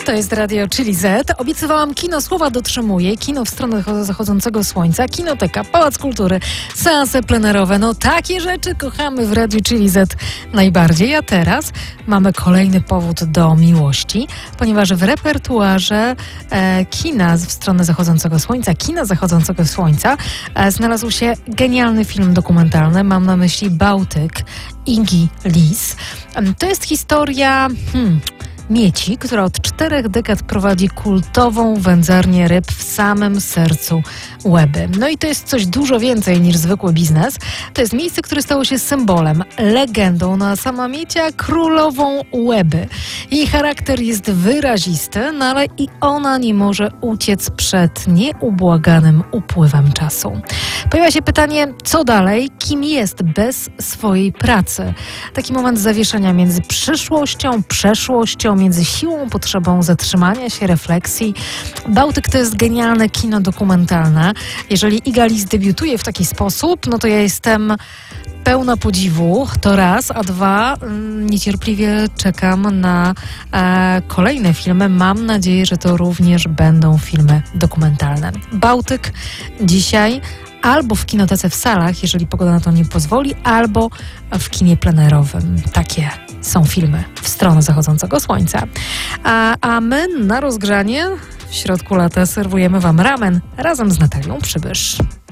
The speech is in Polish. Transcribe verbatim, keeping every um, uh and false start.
To jest Radio Chili Z. Obiecywałam kino, słowa dotrzymuję. Kino w stronę zachodzącego słońca, kinoteka, Pałac Kultury, seanse plenerowe. No takie rzeczy kochamy w Radio Chili Z najbardziej. A teraz mamy kolejny powód do miłości, ponieważ w repertuarze e, kina w stronę zachodzącego słońca, kina zachodzącego słońca e, znalazł się genialny film dokumentalny. Mam na myśli Bałtyk Ingi Lis. To jest historia... Hmm, Mieci, która od czterech dekad prowadzi kultową wędzarnię ryb w samym sercu Łeby. No i to jest coś dużo więcej niż zwykły biznes. To jest miejsce, które stało się symbolem, legendą, no a sama Miecia królową Łeby. Jej charakter jest wyrazisty, no ale i ona nie może uciec przed nieubłaganym upływem czasu. Pojawia się pytanie, co dalej? Kim jest bez swojej pracy? Taki moment zawieszenia między przyszłością, przeszłością, między siłą, potrzebą zatrzymania się, refleksji. Bałtyk to jest genialne kino dokumentalne. Jeżeli Iga Lis debiutuje w taki sposób, no to ja jestem pełna podziwu, to raz, a dwa, niecierpliwie czekam na e, kolejne filmy. Mam nadzieję, że to również będą filmy dokumentalne. Bałtyk dzisiaj albo w kinotece w salach, jeżeli pogoda na to nie pozwoli, albo w kinie plenerowym. Takie są filmy w stronę zachodzącego słońca. A, a my na rozgrzanie w środku lata serwujemy Wam ramen razem z Natalią Przybysz.